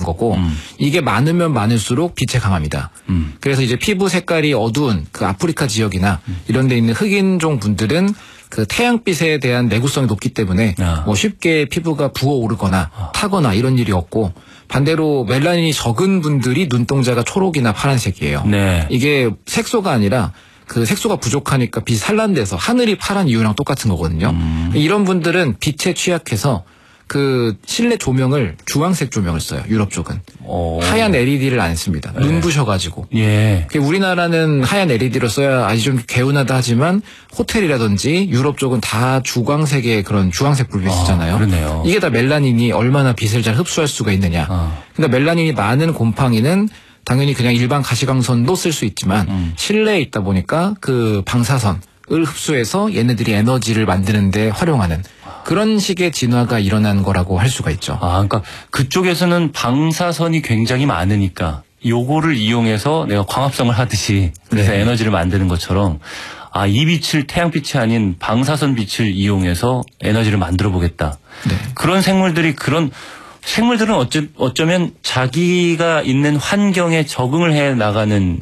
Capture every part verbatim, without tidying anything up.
거고 음. 이게 많으면 많을수록 빛에 강합니다. 음. 그래서 이제 피부 색깔이 어두운 그 아프리카 지역이나 음. 이런 데 있는 흑인종 분들은 그 태양빛에 대한 내구성이 높기 때문에 아. 뭐 쉽게 피부가 부어오르거나 아. 타거나 이런 일이 없고 반대로 멜라닌이 적은 분들이 눈동자가 초록이나 파란색이에요. 네. 이게 색소가 아니라 그 색소가 부족하니까 빛이 산란돼서 하늘이 파란 이유랑 똑같은 거거든요. 음. 이런 분들은 빛에 취약해서 그 실내 조명을 주황색 조명을 써요. 유럽 쪽은. 오. 하얀 엘이디를 안 씁니다. 네. 눈부셔가지고. 예. 우리나라는 하얀 엘이디로 써야 아주 좀 개운하다 하지만 호텔이라든지 유럽 쪽은 다 주광색의 그런 주황색 불빛 쓰잖아요. 아, 그러네요. 이게 다 멜라닌이 얼마나 빛을 잘 흡수할 수가 있느냐. 아. 그러니까 멜라닌이 많은 곰팡이는 당연히 그냥 일반 가시광선도 쓸 수 있지만 음. 실내에 있다 보니까 그 방사선을 흡수해서 얘네들이 에너지를 만드는데 활용하는 그런 식의 진화가 일어난 거라고 할 수가 있죠. 아, 그러니까 그쪽에서는 방사선이 굉장히 많으니까 요거를 이용해서 내가 광합성을 하듯이 그래서 네. 에너지를 만드는 것처럼 아, 이 빛을 태양빛이 아닌 방사선 빛을 이용해서 에너지를 만들어 보겠다. 네. 그런 생물들이 그런 생물들은 어쩌, 어쩌면 자기가 있는 환경에 적응을 해 나가는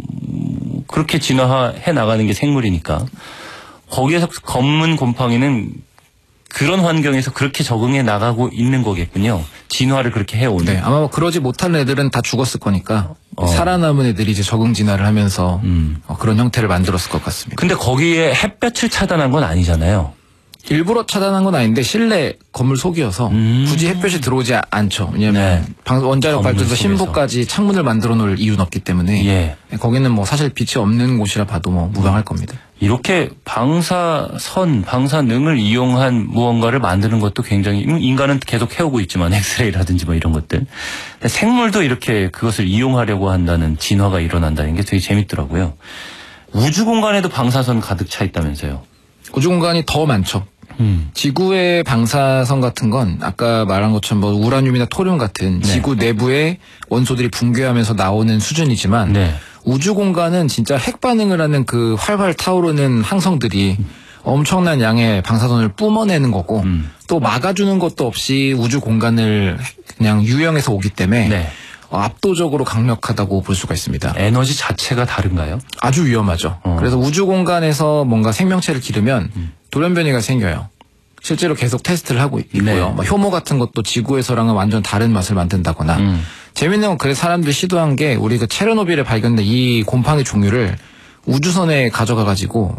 그렇게 진화해 나가는 게 생물이니까 거기에서 검은 곰팡이는 그런 환경에서 그렇게 적응해 나가고 있는 거겠군요. 진화를 그렇게 해오는. 네, 아마 그러지 못한 애들은 다 죽었을 거니까 어. 살아남은 애들이 이제 적응 진화를 하면서 음. 어, 그런 형태를 만들었을 것 같습니다. 근데 거기에 햇볕을 차단한 건 아니잖아요. 일부러 차단한 건 아닌데 실내 건물 속이어서 음. 굳이 햇볕이 들어오지 않죠. 왜냐하면 네. 방, 원자력 건물 발전소 속에서. 신부까지 창문을 만들어 놓을 이유는 없기 때문에 예. 거기는 뭐 사실 빛이 없는 곳이라 봐도 뭐 무방할 겁니다. 이렇게 방사선, 방사능을 이용한 무언가를 만드는 것도 굉장히 인간은 계속 해오고 있지만 엑스레이라든지 뭐 이런 것들. 근데 생물도 이렇게 그것을 이용하려고 한다는 진화가 일어난다는 게 되게 재밌더라고요. 우주 공간에도 방사선 가득 차 있다면서요. 우주 공간이 더 많죠. 음. 지구의 방사선 같은 건 아까 말한 것처럼 뭐 우라늄이나 토륨 같은 네. 지구 내부의 원소들이 붕괴하면서 나오는 수준이지만 네. 우주 공간은 진짜 핵 반응을 하는 그 활활 타오르는 항성들이 엄청난 양의 방사선을 뿜어내는 거고 음. 또 막아주는 것도 없이 우주 공간을 그냥 유영해서 오기 때문에 네. 압도적으로 강력하다고 볼 수가 있습니다. 에너지 자체가 다른가요? 아주 위험하죠. 어. 그래서 우주 공간에서 뭔가 생명체를 기르면 음. 돌연변이가 생겨요. 실제로 계속 테스트를 하고 있고요. 네. 뭐 효모 같은 것도 지구에서랑은 완전 다른 맛을 만든다거나 음. 재밌는 건 그래 사람들이 시도한 게 우리 그 체르노빌에 발견된 이 곰팡이 종류를 우주선에 가져가 가지고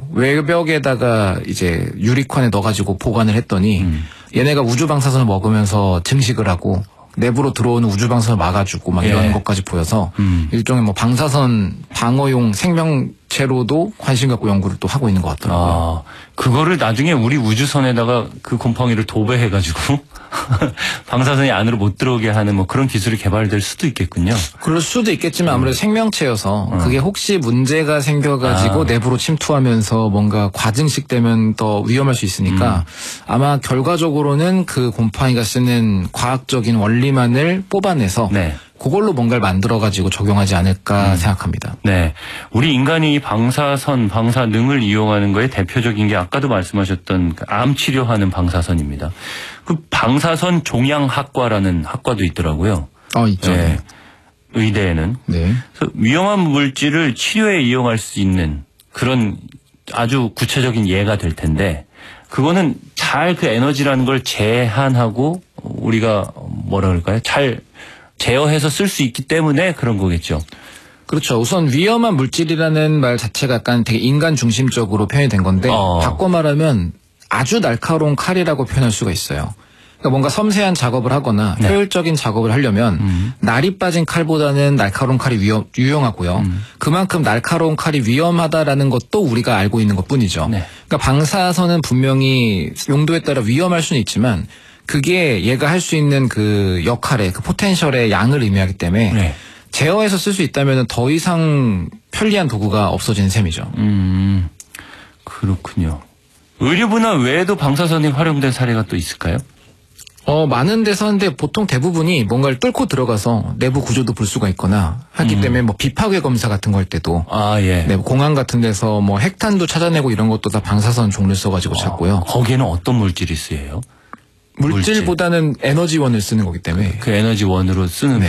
외벽에다가 이제 유리관에 넣어 가지고 보관을 했더니 음. 얘네가 우주 방사선을 먹으면서 증식을 하고 내부로 들어오는 우주 방사선을 막아주고 막 이런 예. 것까지 보여서 음. 일종의 뭐 방사선 방어용 생명체로도 관심 갖고 연구를 또 하고 있는 것 같더라고요. 아, 그거를 나중에 우리 우주선에다가 그 곰팡이를 도배해가지고 방사선이 안으로 못 들어오게 하는 뭐 그런 기술이 개발될 수도 있겠군요. 그럴 수도 있겠지만 아무래도 생명체여서 음. 그게 혹시 문제가 생겨가지고 아. 내부로 침투하면서 뭔가 과증식되면 더 위험할 수 있으니까 음. 아마 결과적으로는 그 곰팡이가 쓰는 과학적인 원리만을 뽑아내서 네. 그걸로 뭔가를 만들어가지고 적용하지 않을까 음. 생각합니다. 네. 우리 인간이 방사선, 방사능을 이용하는 거에 대표적인 게 아까도 말씀하셨던 그 암 치료하는 방사선입니다. 그 방사선 종양학과라는 학과도 있더라고요. 어, 있죠. 네. 의대에는. 네. 그래서 위험한 물질을 치료에 이용할 수 있는 그런 아주 구체적인 예가 될 텐데 그거는 잘 그 에너지라는 걸 제한하고 우리가 뭐라 그럴까요? 잘 제어해서 쓸 수 있기 때문에 그런 거겠죠. 그렇죠. 우선 위험한 물질이라는 말 자체가 약간 되게 인간 중심적으로 표현이 된 건데 어. 바꿔 말하면 아주 날카로운 칼이라고 표현할 수가 있어요. 그러니까 뭔가 섬세한 작업을 하거나 네. 효율적인 작업을 하려면 음. 날이 빠진 칼보다는 날카로운 칼이 위험, 유용하고요. 음. 그만큼 날카로운 칼이 위험하다라는 것도 우리가 알고 있는 것뿐이죠. 네. 그러니까 방사선은 분명히 용도에 따라 위험할 수는 있지만 그게 얘가 할 수 있는 그 역할의 그 포텐셜의 양을 의미하기 때문에 네. 제어해서 쓸 수 있다면 더 이상 편리한 도구가 없어지는 셈이죠. 음, 그렇군요. 의료분야 외에도 방사선이 활용된 사례가 또 있을까요? 어, 많은 데서 하는데 보통 대부분이 뭔가를 뚫고 들어가서 내부 구조도 볼 수가 있거나 하기 음. 때문에 뭐 비파괴 검사 같은 거 할 때도 아, 예. 네, 공항 같은 데서 뭐 핵탄두 찾아내고 이런 것도 다 방사선 종류 써가지고 찾고요. 어, 거기에는 어떤 물질이 쓰여요? 물질보다는 에너지원을 쓰는 거기 때문에 그 에너지원으로 쓰는 네.